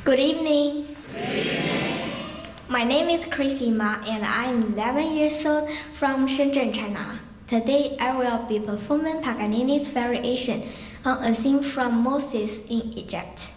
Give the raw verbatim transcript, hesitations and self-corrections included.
Good evening. Good evening. My name is Chrissy Ma and I'm eleven years old from Shenzhen, China. Today I will be performing Paganini's variation on a theme from Moses in Egypt.